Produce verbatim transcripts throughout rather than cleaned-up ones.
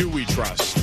Do we trust?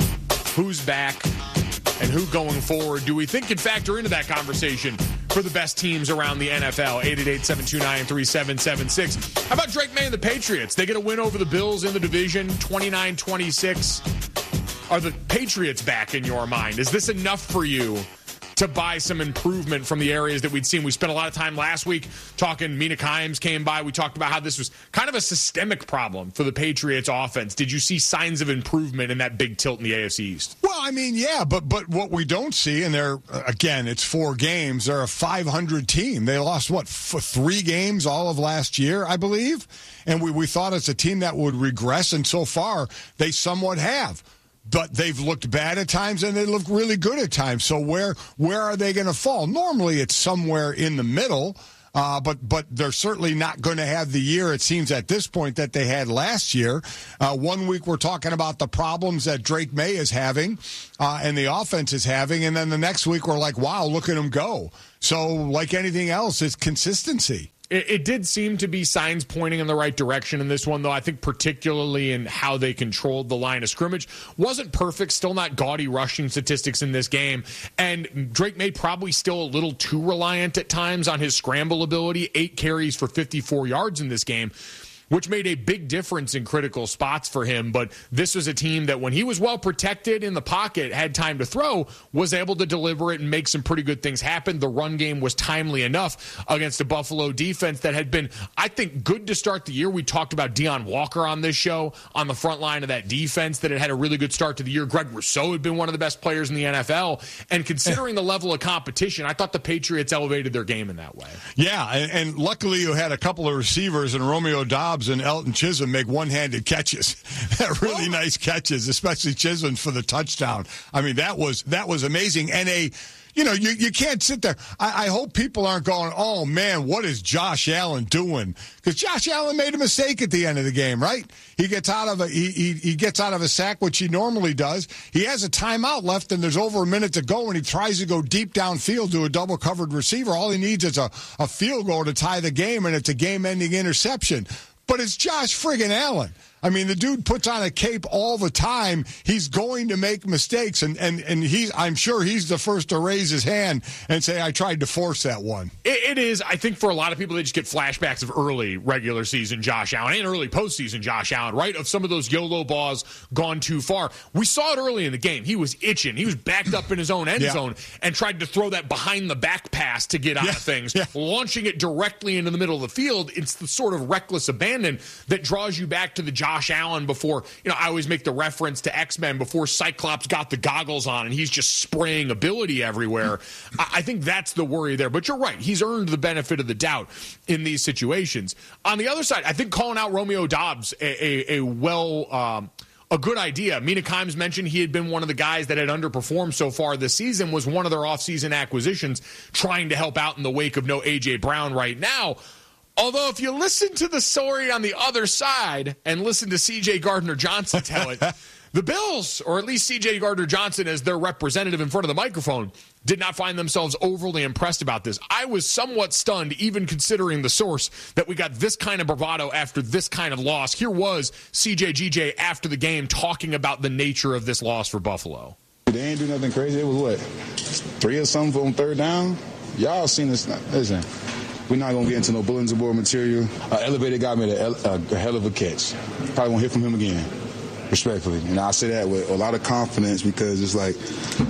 Who's back and who going forward do we think can factor into that conversation for the best teams around the N F L? eight eight eight, seven two nine, three seven seven six. How about Drake May and the Patriots? They get a win over the Bills in the division, twenty-nine twenty-six. Are the Patriots back in your mind? Is this enough for you to buy some improvement from the areas that we'd seen? We spent a lot of time last week talking. Mina Kimes came by. We talked about how this was kind of a systemic problem for the Patriots offense. Did you see signs of improvement in that big tilt in the A F C East? Well, I mean, yeah, but but what we don't see, and they're, again, it's four games. They're a five hundred team. They lost, what, f- three games all of last year, I believe? And we, we thought it's a team that would regress, and so far they somewhat have. But they've looked bad at times, and they look really good at times. So where where are they going to fall? Normally, it's somewhere in the middle, uh, but but they're certainly not going to have the year, it seems, at this point that they had last year. Uh, one week we're talking about the problems that Drake May is having uh, and the offense is having, and then the next week we're like, wow, look at him go. So like anything else, it's consistency. It, it did seem to be signs pointing in the right direction in this one, though. I think particularly in how they controlled the line of scrimmage. Wasn't perfect, still not gaudy rushing statistics in this game. And Drake May probably still a little too reliant at times on his scramble ability. Eight carries for fifty-four yards in this game, which made a big difference in critical spots for him. But this was a team that, when he was well protected in the pocket, had time to throw, was able to deliver it and make some pretty good things happen. The run game was timely enough against a Buffalo defense that had been, I think, good to start the year. We talked about Deion Walker on this show on the front line of that defense that had had a really good start to the year. Greg Rousseau had been one of the best players in the N F L. And considering the level of competition, I thought the Patriots elevated their game in that way. Yeah, and, and luckily you had a couple of receivers in Romeo Doubs and Elton Chisholm make one-handed catches. Really nice catches, especially Chisholm for the touchdown. I mean, that was that was amazing. And a, you know, you, you can't sit there. I, I hope people aren't going, oh, man, what is Josh Allen doing? Because Josh Allen made a mistake at the end of the game, right? He gets out of a he, he he gets out of a sack, which he normally does. He has a timeout left, and there's over a minute to go, and he tries to go deep downfield to a double-covered receiver. All he needs is a, a field goal to tie the game, and it's a game-ending interception. But it's Josh friggin' Allen. I mean, the dude puts on a cape all the time. He's going to make mistakes, and and and he's, I'm sure he's the first to raise his hand and say, I tried to force that one. It, it is, I think, for a lot of people, they just get flashbacks of early regular season Josh Allen and early postseason Josh Allen, right? Of some of those YOLO balls gone too far. We saw it early in the game. He was itching. He was backed up in his own end yeah. zone and tried to throw that behind the back pass to get out yeah. of things, yeah. launching it directly into the middle of the field. It's the sort of reckless abandon that draws you back to the Josh Allen before, you know, I always make the reference to X-Men before Cyclops got the goggles on and he's just spraying ability everywhere. I, I think that's the worry there. But you're right. He's earned the benefit of the doubt in these situations. On the other side, I think calling out Romeo Doubs a, a, a well... Um, A good idea. Mina Kimes mentioned he had been one of the guys that had underperformed so far this season, was one of their offseason acquisitions, trying to help out in the wake of no A J. Brown right now. Although if you listen to the story on the other side and listen to C J. Gardner-Johnson tell it, the Bills, or at least C J. Gardner-Johnson as their representative in front of the microphone, did not find themselves overly impressed about this. I was somewhat stunned, even considering the source, that we got this kind of bravado after this kind of loss. Here was C J G J after the game talking about the nature of this loss for Buffalo. They ain't do nothing crazy. It was what, three or something on third down? Y'all seen this. Listen, we're not going to get into no bulletin board material. Uh, elevated guy made a, a, a hell of a catch. Probably won't hear from him again, respectfully. And I say that with a lot of confidence because it's like,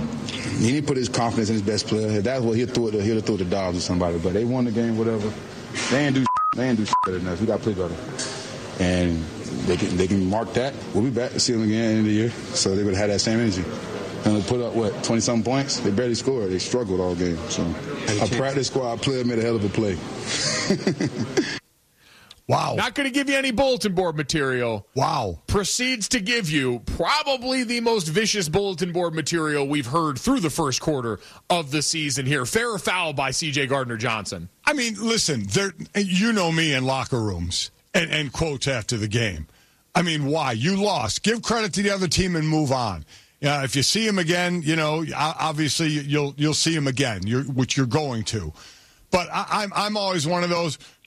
he didn't put his confidence in his best player. If that's what he'll throw it to, he'll throw it to Dobbs or somebody. But they won the game, whatever. They ain't do they ain't do better than us. We got to play better. And they can they can mark that. We'll be back to see them again at the end of the year. So they would have had that same energy. And they put up, what, twenty-something points? They barely scored. They struggled all game. So a practice squad player made a hell of a play. Wow. Not going to give you any bulletin board material. Wow. Proceeds to give you probably the most vicious bulletin board material we've heard through the first quarter of the season here. Fair or foul by C J. Gardner-Johnson? I mean, listen, you know me in locker rooms and, and quotes after the game. I mean, why? You lost. Give credit to the other team and move on. Uh, if you see him again, you know, obviously you'll you'll see him again, you're, which you're going to. But I, I'm I'm always one of those.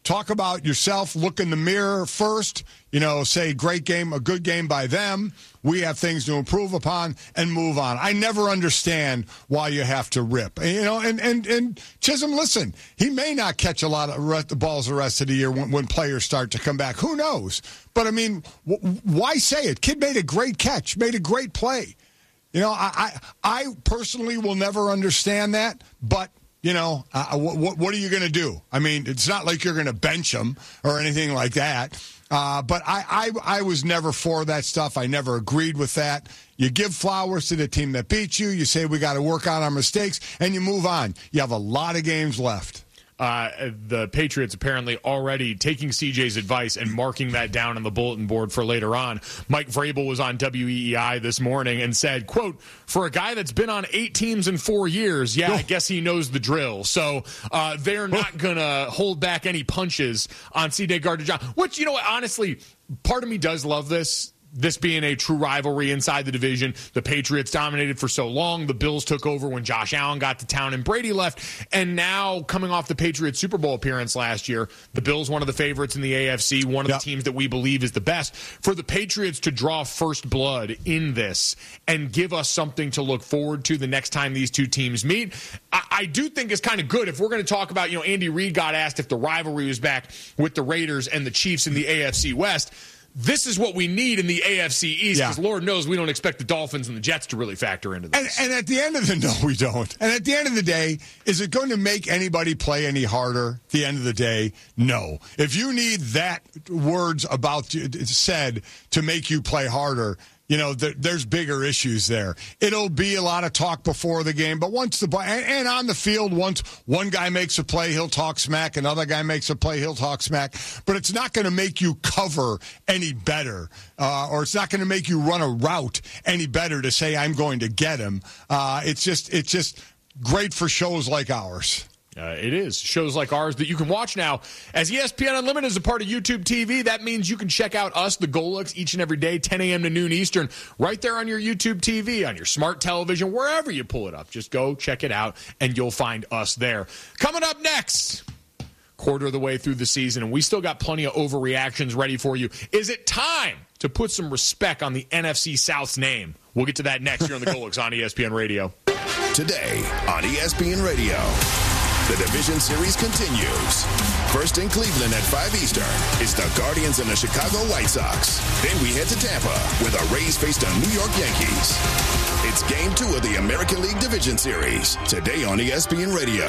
talk about yourself, look in the mirror first, you know, say great game, a good game by them. We have things to improve upon and move on. I never understand why you have to rip. And, you know, and, and, and Chisholm, listen, he may not catch a lot of re- balls the rest of the year when, when players start to come back. Who knows? But, I mean, w- why say it? Kid made a great catch, made a great play. You know, I, I, I personally will never understand that, but you know, uh, what, what are you going to do? I mean, it's not like you're going to bench him or anything like that. Uh, but I, I, I was never for that stuff. I never agreed with that. You give flowers to the team that beat you. You say we got to work on our mistakes, and you move on. You have a lot of games left. Uh, the Patriots apparently already taking C J's advice and marking that down on the bulletin board for later on. Mike Vrabel was on W E E I this morning and said, quote, for a guy that's been on eight teams in four years, yeah, I guess he knows the drill. So uh, they're not going to hold back any punches on C J Gardner-Johnson, which, you know what, honestly, part of me does love this. This being a true rivalry inside the division. The Patriots dominated for so long. The Bills took over when Josh Allen got to town and Brady left. And now, coming off the Patriots Super Bowl appearance last year, the Bills, one of the favorites in the A F C, one of yep. the teams that we believe is the best. For the Patriots to draw first blood in this and give us something to look forward to the next time these two teams meet, I, I do think it's kind of good. If we're going to talk about, you know, Andy Reid got asked if the rivalry was back with the Raiders and the Chiefs in the A F C West. This is what we need in the A F C East because yeah. Lord knows we don't expect the Dolphins and the Jets to really factor into this. And, and at the end of the no, we don't. And at the end of the day, is it going to make anybody play any harder? At the end of the day, no. If you need that words about you said to make you play harder, you know, th- there's bigger issues there. It'll be a lot of talk before the game, but once the and, and on the field, once one guy makes a play, he'll talk smack. Another guy makes a play, he'll talk smack. But it's not going to make you cover any better, uh, or it's not going to make you run a route any better to say I'm going to get him. Uh, it's just it's just great for shows like ours. Uh, it is. Shows like ours that you can watch now. As E S P N Unlimited is a part of YouTube T V, that means you can check out us, the Golics, each and every day, ten a.m. to noon Eastern, right there on your YouTube T V, on your smart television, wherever you pull it up. Just go check it out, and you'll find us there. Coming up next, quarter of the way through the season, and we still got plenty of overreactions ready for you. Is it time to put some respect on the N F C South's name? We'll get to that next here on the Golics on E S P N Radio. Today on E S P N Radio. The division series continues. First in Cleveland at five Eastern is the Guardians and the Chicago White Sox. Then we head to Tampa, where the Rays face the New York Yankees. It's game two of the American League Division Series, today on E S P N Radio.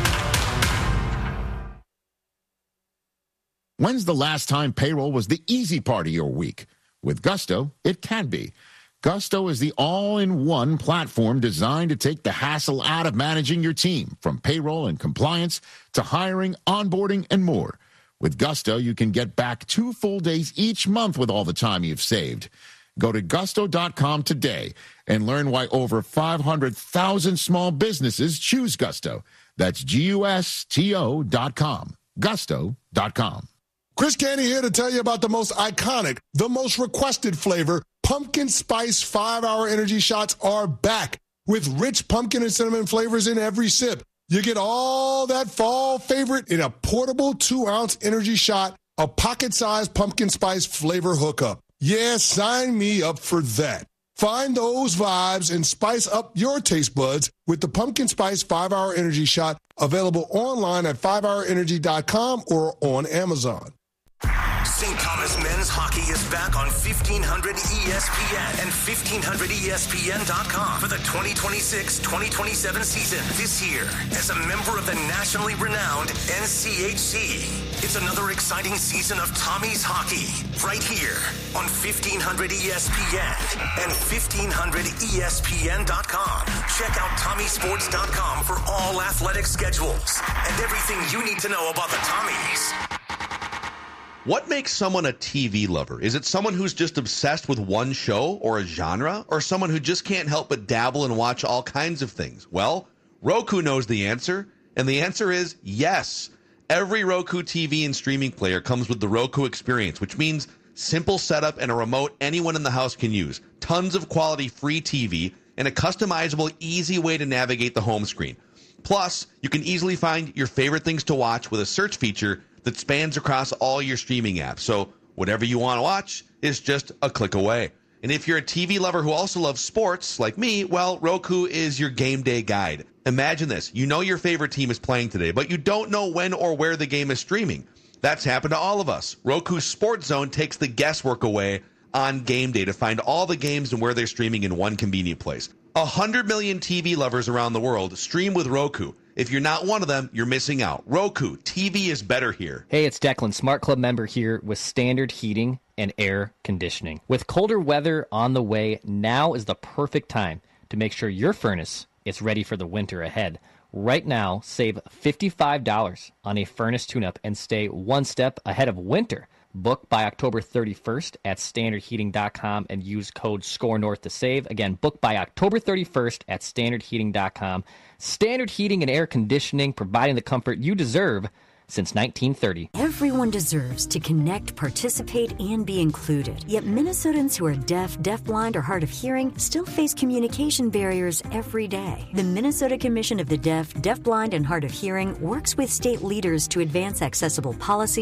When's the last time payroll was the easy part of your week? With Gusto, it can be. Gusto is the all-in-one platform designed to take the hassle out of managing your team, from payroll and compliance to hiring, onboarding, and more. With Gusto, you can get back two full days each month with all the time you've saved. Go to gusto dot com today and learn why over five hundred thousand small businesses choose Gusto. That's G U S T O dot com. gusto dot com. Chris Canty here to tell you about the most iconic, the most requested flavor. Pumpkin Spice five-hour energy shots are back with rich pumpkin and cinnamon flavors in every sip. You get all that fall favorite in a portable two-ounce energy shot, a pocket-sized pumpkin spice flavor hookup. Yeah, sign me up for that. Find those vibes and spice up your taste buds with the Pumpkin Spice five-hour energy shot, available online at five hour energy dot com or on Amazon. Saint Thomas men's hockey is back on fifteen hundred E S P N and fifteen hundred E S P N dot com for the twenty twenty-six twenty twenty-seven season. This year, as a member of the nationally renowned N C H C, it's another exciting season of Tommy's hockey right here on fifteen hundred E S P N and fifteen hundred E S P N dot com. Check out Tommy Sports dot com for all athletic schedules and everything you need to know about the Tommies. What makes someone a T V lover? Is it someone who's just obsessed with one show or a genre? Or someone who just can't help but dabble and watch all kinds of things? Well, Roku knows the answer, and the answer is yes. Every Roku T V and streaming player comes with the Roku experience, which means simple setup and a remote anyone in the house can use, tons of quality free T V, and a customizable, easy way to navigate the home screen. Plus, you can easily find your favorite things to watch with a search feature that spans across all your streaming apps. So whatever you want to watch is just a click away. And if you're a T V lover who also loves sports, like me, well, Roku is your game day guide. Imagine this. You know your favorite team is playing today, but you don't know when or where the game is streaming. That's happened to all of us. Roku's Sports Zone takes the guesswork away on game day to find all the games and where they're streaming in one convenient place. A hundred million T V lovers around the world stream with Roku. If you're not one of them, you're missing out. Roku, T V is better here. Hey, it's Declan, Smart Club member here with Standard Heating and Air Conditioning. With colder weather on the way, now is the perfect time to make sure your furnace is ready for the winter ahead. Right now, save fifty-five dollars on a furnace tune-up and stay one step ahead of winter. Book by October thirty-first at standard heating dot com and use code SCORENORTH to save. Again, book by October thirty-first at standard heating dot com. Standard Heating and Air Conditioning, providing the comfort you deserve since nineteen thirty. Everyone deserves to connect, participate, and be included. Yet Minnesotans who are deaf, deafblind, or hard of hearing still face communication barriers every day. The Minnesota Commission of the Deaf, Deafblind, and Hard of Hearing works with state leaders to advance accessible policy